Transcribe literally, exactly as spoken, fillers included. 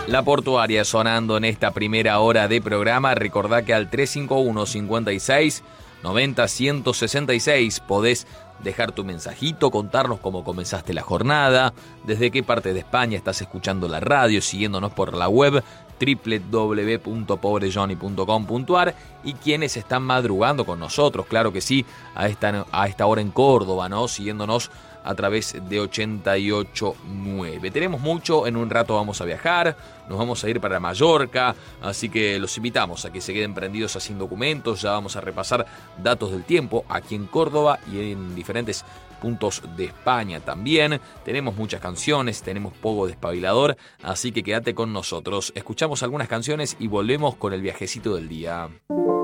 La Portuaria sonando en esta primera hora de programa. Recordá que al tres cinco uno, cincuenta y seis, noventa, ciento sesenta y seis podés dejar tu mensajito, contarnos cómo comenzaste la jornada, desde qué parte de España estás escuchando la radio, siguiéndonos por la web doble u doble u doble u punto pobre johnny punto com punto a r y quienes están madrugando con nosotros, claro que sí, a esta, a esta hora en Córdoba, ¿no? Siguiéndonos a través de ochenta y ocho nueve. Tenemos mucho, en un rato vamos a viajar, nos vamos a ir para Mallorca, así que los invitamos a que se queden prendidos a Sin Documentos. Ya vamos a repasar datos del tiempo aquí en Córdoba y en diferentes puntos de España también. Tenemos muchas canciones, tenemos poco despabilador, así que quédate con nosotros. Escuchamos algunas canciones y volvemos con el viajecito del día.